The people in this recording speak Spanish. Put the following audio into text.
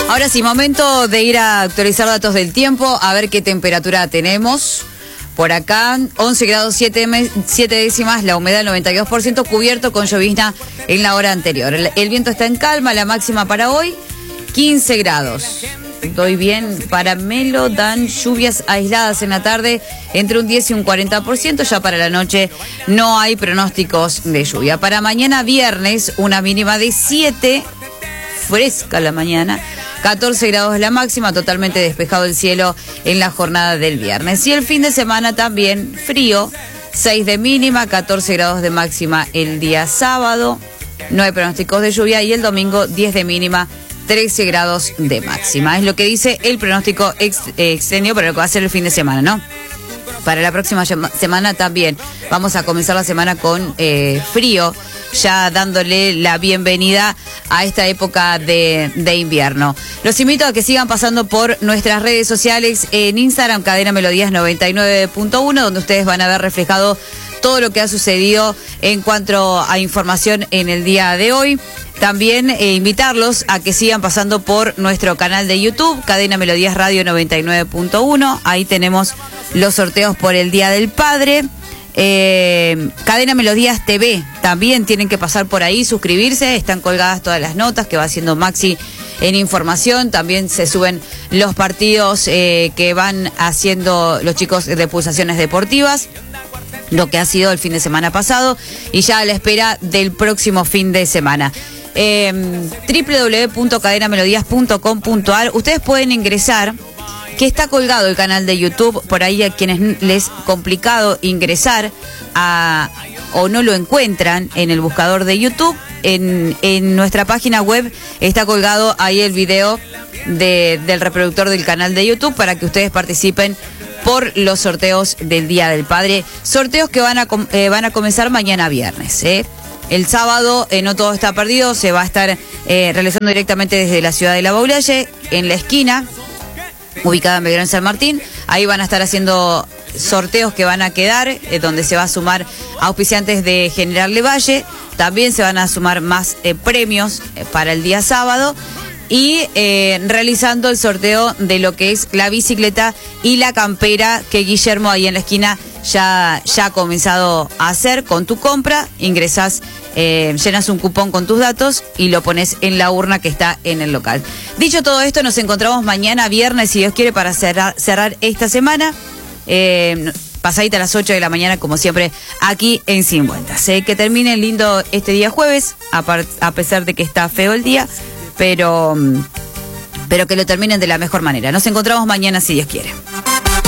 Ahora sí, momento de ir a actualizar datos del tiempo, a ver qué temperatura tenemos. Por acá, 11 grados 7 décimas, la humedad 92%, cubierto con llovizna en la hora anterior. El viento está en calma, la máxima para hoy, 15 grados. Doy bien, para Melo dan lluvias aisladas en la tarde, entre un 10 y un 40%, ya para la noche no hay pronósticos de lluvia. Para mañana viernes, una mínima de 7, fresca la mañana, 14 grados la máxima, totalmente despejado el cielo en la jornada del viernes. Y el fin de semana también frío, 6 de mínima, 14 grados de máxima el día sábado, no hay pronósticos de lluvia, y el domingo 10 de mínima, 13 grados de máxima. Es lo que dice el pronóstico extendido para lo que va a ser el fin de semana, ¿no? Para la próxima semana también vamos a comenzar la semana con frío, ya dándole la bienvenida a esta época de invierno. Los invito a que sigan pasando por nuestras redes sociales en Instagram, Cadena Melodías 99.1, donde ustedes van a ver reflejado todo lo que ha sucedido en cuanto a información en el día de hoy. También invitarlos a que sigan pasando por nuestro canal de YouTube, Cadena Melodías Radio 99.1. Ahí tenemos los sorteos por el Día del Padre. Cadena Melodías TV, también tienen que pasar por ahí, suscribirse, están colgadas todas las notas que va haciendo Maxi en información, también se suben los partidos que van haciendo los chicos de Pulsaciones Deportivas, lo que ha sido el fin de semana pasado y ya a la espera del próximo fin de semana. www.cadenamelodías.com.ar. Ustedes pueden ingresar, que está colgado el canal de YouTube, por ahí a quienes les es complicado ingresar o no lo encuentran en el buscador de YouTube, en nuestra página web está colgado ahí el video del reproductor del canal de YouTube para que ustedes participen por los sorteos del Día del Padre, sorteos que van a comenzar mañana viernes, El sábado no todo está perdido, se va a estar realizando directamente desde la ciudad de La Baulalle, en la esquina, ubicada en Belgrano San Martín. Ahí van a estar haciendo sorteos que van a quedar, donde se va a sumar auspiciantes de General Levalle, también se van a sumar más premios para el día sábado, y realizando el sorteo de lo que es la bicicleta y la campera que Guillermo ahí en la esquina ya ha comenzado a hacer. Con tu compra ingresás, llenas un cupón con tus datos y lo pones en la urna que está en el local. Dicho todo esto, nos encontramos mañana viernes, si Dios quiere, para cerrar esta semana, pasadita a las 8 de la mañana, como siempre, aquí en Sin Vueltas. Que termine lindo este día jueves, a pesar de que está feo el día, pero que lo terminen de la mejor manera. Nos encontramos mañana, si Dios quiere.